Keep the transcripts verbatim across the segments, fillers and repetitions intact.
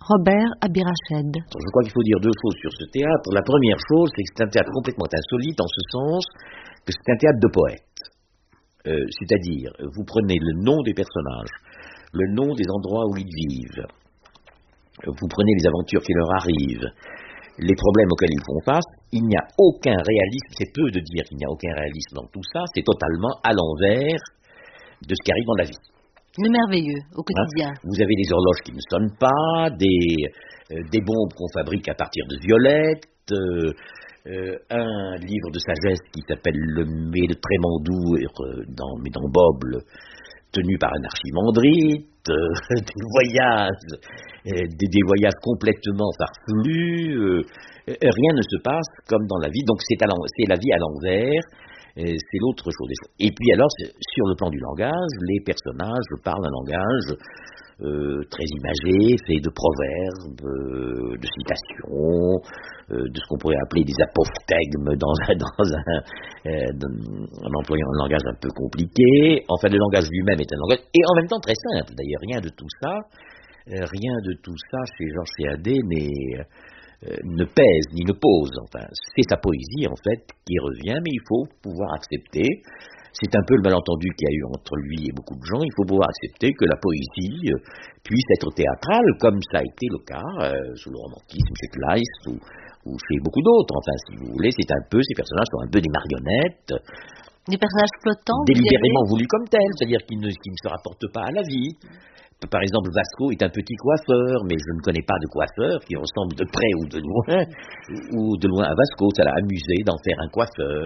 Robert Abirached. Je crois qu'il faut dire deux choses sur ce théâtre. La première chose, c'est que c'est un théâtre complètement insolite en ce sens que c'est un théâtre de poètes. Euh, c'est-à-dire, vous prenez le nom des personnages, le nom des endroits où ils vivent, vous prenez les aventures qui leur arrivent, les problèmes auxquels ils font face, il n'y a aucun réalisme, c'est peu de dire qu'il n'y a aucun réalisme dans tout ça, c'est totalement à l'envers de ce qui arrive dans la vie. Le merveilleux, au quotidien. Hein? Vous avez des horloges qui ne sonnent pas, des, euh, des bombes qu'on fabrique à partir de violettes, euh, euh, un livre de sagesse qui s'appelle Le Mets de Trémandou, euh, dans, mais dans Boble, tenu par un archimandrite, euh, des voyages, euh, des, des voyages complètement farfelus, euh, euh, rien ne se passe comme dans la vie, donc c'est, à c'est la vie à l'envers. Et c'est l'autre chose des choses. Et puis alors, sur le plan du langage, les personnages parlent un langage euh, très imagé, fait de proverbes, euh, de citations, euh, de ce qu'on pourrait appeler des apophthegmes dans, dans un, euh, dans, en employant un langage un peu compliqué. Enfin, le langage lui-même est un langage, et en même temps très simple. D'ailleurs, rien de tout ça, euh, rien de tout ça chez Georges Chéadet n'est... Euh, ne pèse ni ne pose, enfin, c'est sa poésie en fait qui revient, mais il faut pouvoir accepter, c'est un peu le malentendu qu'il y a eu entre lui et beaucoup de gens, il faut pouvoir accepter que la poésie euh, puisse être théâtrale, comme ça a été le cas euh, sous le romantisme chez Kleist ou, ou chez beaucoup d'autres, enfin si vous voulez, c'est un peu, ces personnages sont un peu des marionnettes, des personnages flottants, délibérément voulus comme tels, c'est-à-dire qu'ils ne, qu'ils ne se rapportent pas à la vie. Par exemple, Vasco est un petit coiffeur, mais je ne connais pas de coiffeur qui ressemble de près ou de loin, ou de loin à Vasco. Ça l'a amusé d'en faire un coiffeur.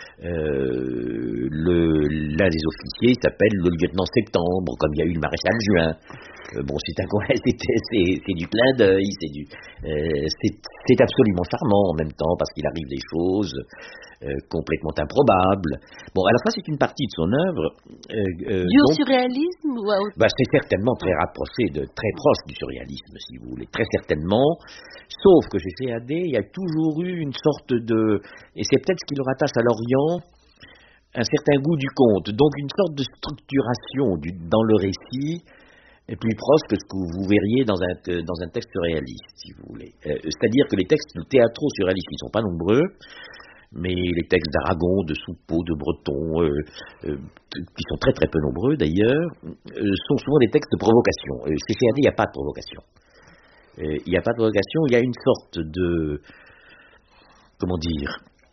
Euh, le, l'un des officiers s'appelle le lieutenant Septembre, comme il y a eu le maréchal Juin. Euh, bon, c'est, un, c'est, c'est, c'est du clin d'œil, c'est, du, euh, c'est, c'est absolument charmant en même temps, parce qu'il arrive des choses Euh, complètement improbable. Bon, alors ça, c'est une partie de son œuvre. Euh, euh, du donc, surréalisme ou à autre... bah, c'est certainement très rapproché, de, très proche du surréalisme, si vous voulez, très certainement. Sauf que chez Chéadet, il y a toujours eu une sorte de... Et c'est peut-être ce qui le rattache à l'Orient, un certain goût du conte, donc une sorte de structuration du, dans le récit, est plus proche que ce que vous verriez dans un, dans un texte surréaliste, si vous voulez. Euh, c'est-à-dire que les textes théâtro-surréalistes, qui ne sont pas nombreux, mais les textes d'Aragon, de Soupeau, de Breton, euh, euh, qui sont très très peu nombreux d'ailleurs, euh, sont souvent des textes de provocation. Euh, chez Chéadet, il n'y a pas de provocation. Euh, il n'y a pas de provocation, il y a une sorte de, comment dire,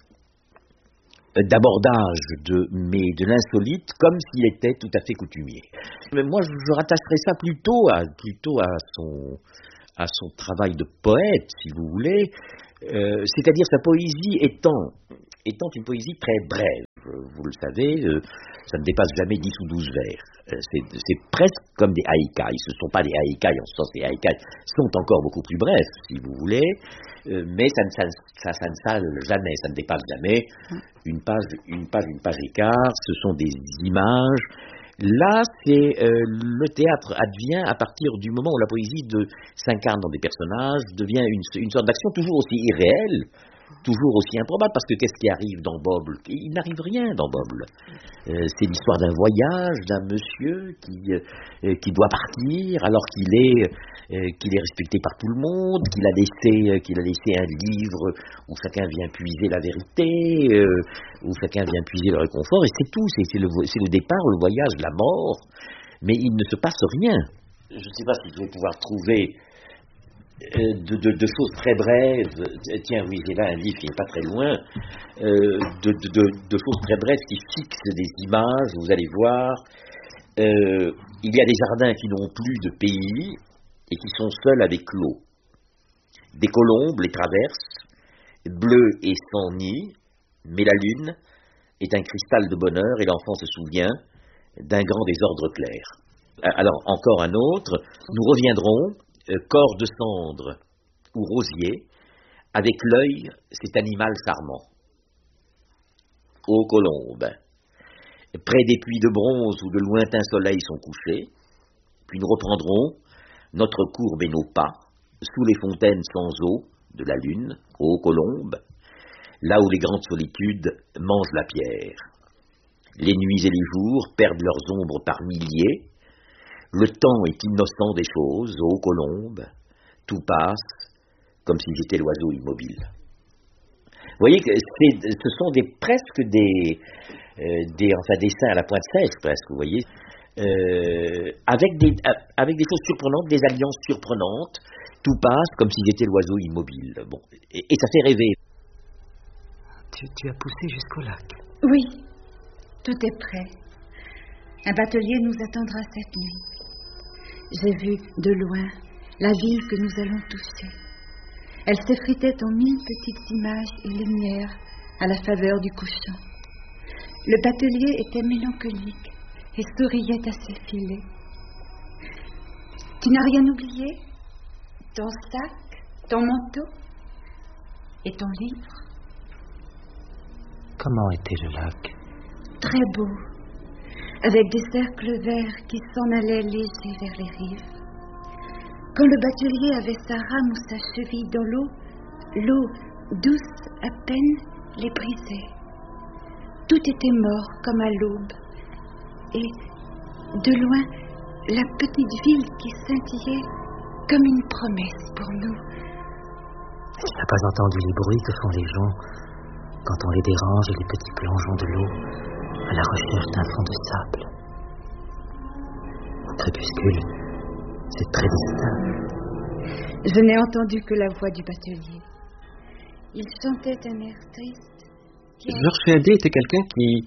d'abordage de, mais de l'insolite, comme s'il était tout à fait coutumier. Mais moi, je, je rattacherais ça plutôt à, plutôt à son, à son travail de poète, si vous voulez. Euh, c'est-à-dire sa poésie étant, étant une poésie très brève, vous le savez, euh, ça ne dépasse jamais dix ou douze vers. Euh, c'est, c'est presque comme des haïkai. Ce ne sont pas des haïkai, en ce sens les haïkai sont encore beaucoup plus brefs, si vous voulez, euh, mais ça ne, ça, ça, ça ne sale jamais, ça ne dépasse jamais une page, une page, une page et quart, ce sont des images. Là, c'est euh, le théâtre advient à partir du moment où la poésie de, s'incarne dans des personnages, devient une, une sorte d'action toujours aussi irréelle, toujours aussi improbable, parce que qu'est-ce qui arrive dans Boble ? Il n'arrive rien dans Boble. Euh, c'est l'histoire d'un voyage, d'un monsieur qui, euh, qui doit partir alors qu'il est, euh, qu'il est respecté par tout le monde, qu'il a laissé, euh, qu'il a laissé un livre où chacun vient puiser la vérité, euh, où chacun vient puiser le réconfort, et c'est tout, c'est, c'est, le, c'est le départ, le voyage, la mort, mais il ne se passe rien. Je ne sais pas si je vais pouvoir trouver De, de, de choses très brèves, tiens oui j'ai là un livre qui n'est pas très loin, euh, de, de, de, de choses très brèves qui fixent des images, vous allez voir, euh, il y a des jardins qui n'ont plus de pays et qui sont seuls avec l'eau. Des colombes les traversent, bleues et sans nid, mais la lune est un cristal de bonheur et l'enfant se souvient d'un grand désordre clair. Alors encore un autre, nous reviendrons Euh, corps de cendre ou rosier, avec l'œil, cet animal charmant. Ô colombe, près des puits de bronze où de lointains soleils sont couchés, puis nous reprendrons notre courbe et nos pas, sous les fontaines sans eau de la lune, ô colombe, là où les grandes solitudes mangent la pierre. Les nuits et les jours perdent leurs ombres par milliers. Le temps est innocent des choses, ô colombe, tout passe, comme si j'étais l'oiseau immobile. Vous voyez que c'est, ce sont des, presque des, euh, des, enfin, dessins à la pointe sèche, presque, vous voyez, euh, avec, des, avec des choses surprenantes, des alliances surprenantes, tout passe comme si j'étais l'oiseau immobile. Bon, et, et ça fait rêver. Tu, tu as poussé jusqu'au lac. Oui, tout est prêt. Un batelier nous attendra cette nuit. J'ai vu de loin la ville que nous allons toucher. Elle s'effritait en mille petites images et lumières à la faveur du couchant. Le batelier était mélancolique et souriait à ses filets. Tu n'as rien oublié? Ton sac, ton manteau et ton livre? Comment était le lac? Très beau, avec des cercles verts qui s'en allaient légers vers les rives. Quand le batelier avait sa rame ou sa cheville dans l'eau, l'eau, douce à peine, les brisait. Tout était mort comme à l'aube. Et, de loin, la petite ville qui scintillait comme une promesse pour nous. Tu n'as pas entendu les bruits que font les gens quand on les dérange et les petits plongeons de l'eau à la recherche d'un fond de sable. Au crépuscule, c'est très distinct. Je n'ai entendu que la voix du batelier. Il chantait un air triste. Georges Féadet était quelqu'un qui,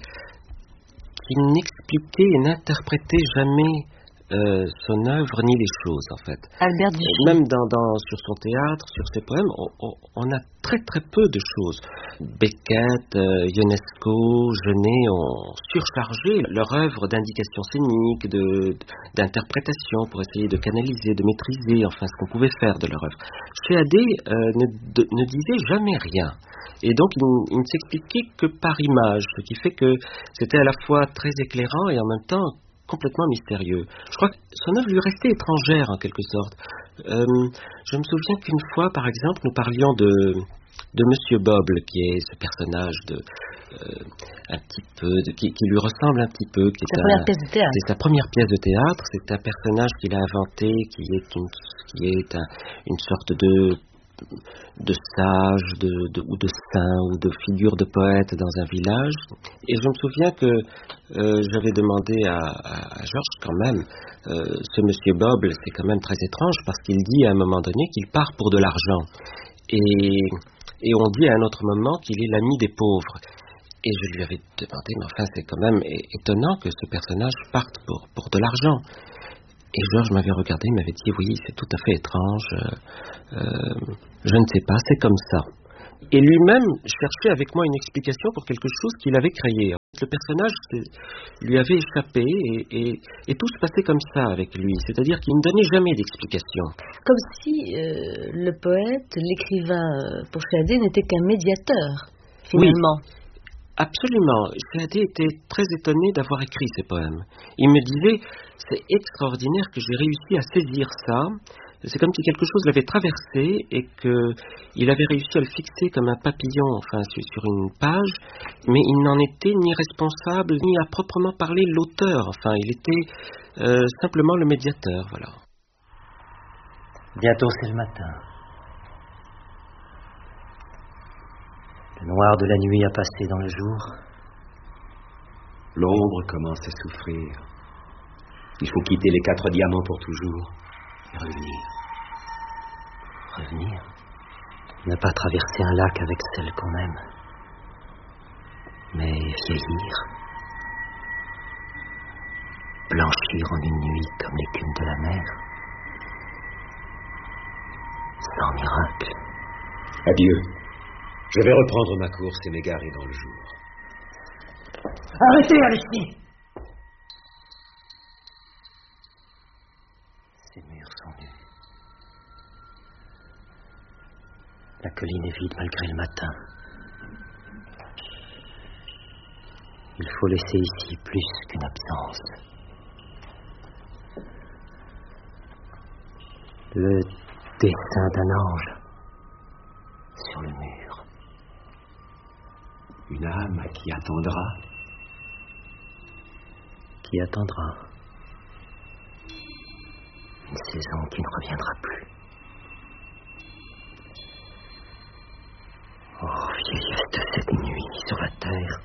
qui n'expliquait et n'interprétait jamais euh, son œuvre ni les choses, en fait. Albert Duchy. Même dans, dans, sur son théâtre, sur ses poèmes, on, on, on a très très peu de choses. Beckett, euh, Ionesco, Genet ont surchargé leur œuvre d'indications scéniques, de, d'interprétations pour essayer de canaliser, de maîtriser, enfin ce qu'on pouvait faire de leur œuvre. Féadet euh, ne, de, ne disait jamais rien. Et donc, il, il ne s'expliquait que par image, ce qui fait que c'était à la fois très éclairant et en même temps complètement mystérieux. Je crois que son œuvre lui restait étrangère, en quelque sorte. Euh, je me souviens qu'une fois, par exemple, nous parlions de, de Monsieur Boble, qui est ce personnage de, euh, un petit peu, de, qui, qui lui ressemble un petit peu. Qui est sa un, première pièce de théâtre. C'est sa première pièce de théâtre. C'est un personnage qu'il a inventé, qui est une, qui est un, une sorte de de sage, de, de, ou de saint, ou de figure de poète dans un village. Et je me souviens que euh, j'avais demandé à, à, à Georges quand même, euh, ce monsieur Boble, c'est quand même très étrange parce qu'il dit à un moment donné qu'il part pour de l'argent. Et, et on dit à un autre moment qu'il est l'ami des pauvres. Et je lui avais demandé, mais enfin c'est quand même étonnant que ce personnage parte pour, pour de l'argent. Et Georges m'avait regardé, il m'avait dit, oui, c'est tout à fait étrange, euh, euh, je ne sais pas, c'est comme ça. Et lui-même cherchait avec moi une explication pour quelque chose qu'il avait créé. Le personnage lui avait échappé et, et, et tout se passait comme ça avec lui, c'est-à-dire qu'il ne donnait jamais d'explication. Comme si euh, le poète, l'écrivain pour Féadet n'était qu'un médiateur, finalement. Oui. Absolument. Féadet était très étonné d'avoir écrit ces poèmes. Il me disait, c'est extraordinaire que j'ai réussi à saisir ça. C'est comme si quelque chose l'avait traversé et qu'il avait réussi à le fixer comme un papillon, enfin, sur une page, mais il n'en était ni responsable, ni à proprement parler l'auteur. Enfin, il était euh, simplement le médiateur, voilà. Bientôt c'est le matin. Le noir de la nuit a passé dans le jour. L'ombre commence à souffrir. Il faut quitter les quatre diamants pour toujours et revenir. Revenir? Ne pas traverser un lac avec celle qu'on aime. Mais vieillir. Blanchir en une nuit comme l'écume de la mer. Sans miracle. Adieu. Je vais reprendre ma course et m'égarer dans le jour. Arrêtez, Alexis! Ces murs sont nus. La colline est vide malgré le matin. Il faut laisser ici plus qu'une absence. Le dessin d'un ange sur le mur. Une âme qui attendra. Qui attendra. Une saison qui ne reviendra plus. de cette nuit sur la terre.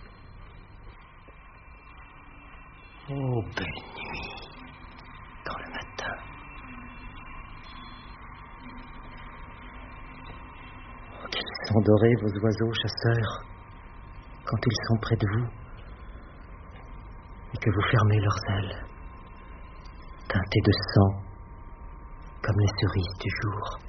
Oh, belle nuit, dans le matin. Oh, qu'ils sont dorés, vos oiseaux chasseurs, quand ils sont près de vous, et que vous fermez leurs ailes, teintées de sang, comme les cerises du jour.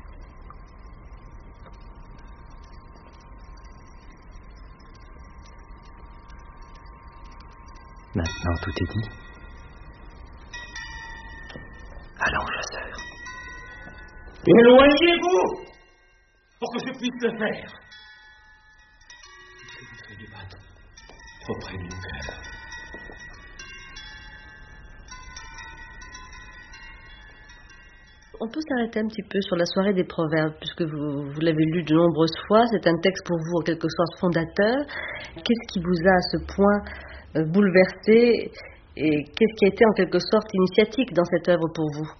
Maintenant, tout est dit. Allons, chasseur. Éloignez-vous pour que je puisse le faire. Que vous soyez battre auprès de mon cœur. On peut s'arrêter un petit peu sur la soirée des proverbes, puisque vous, vous l'avez lu de nombreuses fois. C'est un texte pour vous en quelque sorte fondateur. Qu'est-ce qui vous a à ce point euh, bouleversé et qu'est-ce qui a été en quelque sorte initiatique dans cette œuvre pour vous?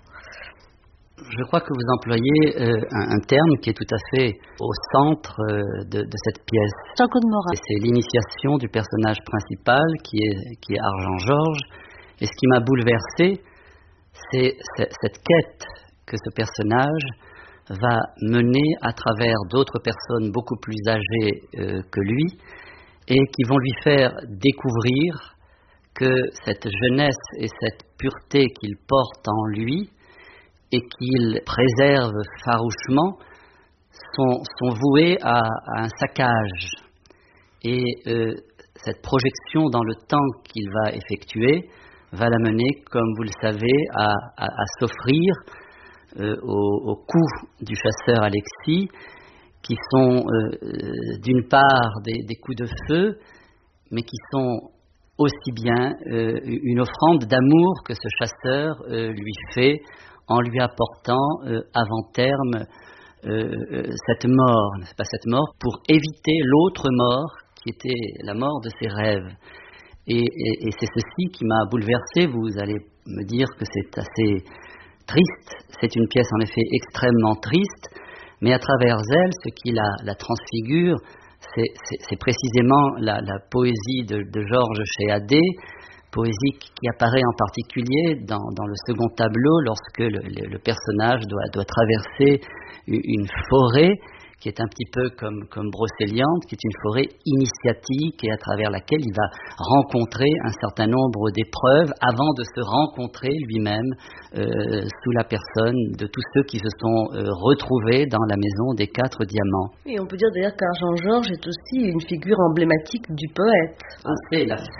Je crois que vous employez euh, un, un terme qui est tout à fait au centre euh, de, de cette pièce. Jean-Claude Morin. Et c'est l'initiation du personnage principal qui est, qui est Argent Georges. Et ce qui m'a bouleversé, c'est, c'est cette quête que ce personnage va mener à travers d'autres personnes beaucoup plus âgées euh, que lui et qui vont lui faire découvrir que cette jeunesse et cette pureté qu'il porte en lui et qu'il préserve farouchement sont, sont vouées à, à un saccage. Et euh, cette projection dans le temps qu'il va effectuer va l'amener, comme vous le savez, à, à, à s'offrir Euh, au, au cou du chasseur Alexis, qui sont euh, euh, d'une part des, des coups de feu, mais qui sont aussi bien euh, une offrande d'amour que ce chasseur euh, lui fait en lui apportant euh, avant terme euh, cette mort, c'est pas cette mort, pour éviter l'autre mort qui était la mort de ses rêves. Et, et, et c'est ceci qui m'a bouleversé. Vous allez me dire que c'est assez triste, c'est une pièce en effet extrêmement triste, mais à travers elle, ce qui la, la transfigure, c'est, c'est, c'est précisément la, la poésie de, de Georges Chéadé, poésie qui apparaît en particulier dans, dans le second tableau, lorsque le, le, le personnage doit, doit traverser une forêt qui est un petit peu comme, comme Brocéliande, qui est une forêt initiatique et à travers laquelle il va rencontrer un certain nombre d'épreuves avant de se rencontrer lui-même euh, sous la personne de tous ceux qui se sont euh, retrouvés dans la maison des quatre diamants. Et on peut dire d'ailleurs qu'Argent Georges est aussi une figure emblématique du poète. Ah, c'est la